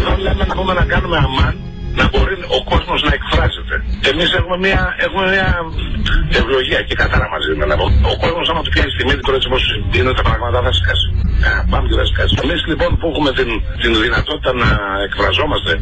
Εδώ λέμε να πούμε να κάνουμε αμάν, να μπορεί ο κόσμος να εκφράζεται. Εμείς έχουμε μια ευλογία και καθαρά μαζί με να πω. Ο κόσμος άμα του πιάνει στη μύτη τώρα έτσι όπως είναι τα πράγματα θα σκάσει. Πάμε και θα σκάσει. Εμείς λοιπόν που έχουμε την δυνατότητα να εκφραζόμαστε